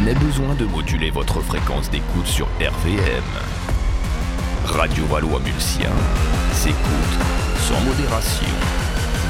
n'est besoin de moduler votre fréquence d'écoute sur RVM. Radio Valois-Mulsien s'écoute sans modération.